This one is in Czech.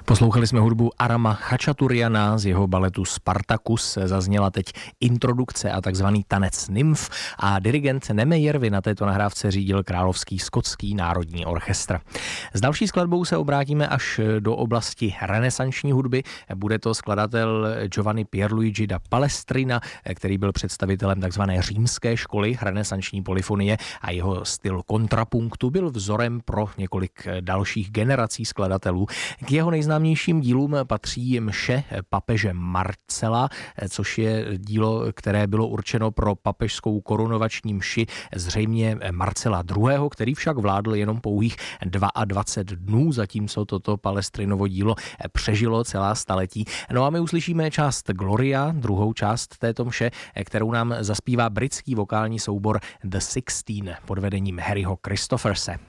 Poslouchali jsme hudbu Arama Chačaturiana z jeho baletu Spartacus. Zazněla teď introdukce a takzvaný tanec nymf a dirigent Neme Järvi na této nahrávce řídil Královský skotský národní orchestr. S další skladbou se obrátíme až do oblasti renesanční hudby. Bude to skladatel Giovanni Pierluigi da Palestrina, který byl představitelem takzvané římské školy renesanční polyfonie a jeho styl kontrapunktu byl vzorem pro několik dalších generací skladatelů. K jeho nejznámějším dílům patří Mše papeže Marcela, což je dílo, které bylo určeno pro papežskou korunovační mši zřejmě Marcela II., který však vládl jenom pouhých 22 dnů, zatímco toto Palestrinovo dílo přežilo celá staletí. No a my uslyšíme část Gloria, druhou část této mše, kterou nám zaspívá britský vokální soubor The Sixteen pod vedením Harryho Christopherse.